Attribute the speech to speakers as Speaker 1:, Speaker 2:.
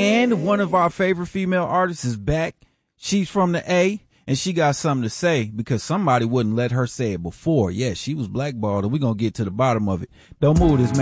Speaker 1: And one of our favorite female artists is back. She's from the A, and she got something to say because somebody wouldn't let her say it before. Yeah, she was blackballed, and we're going to get to the bottom of it. Don't move this, man.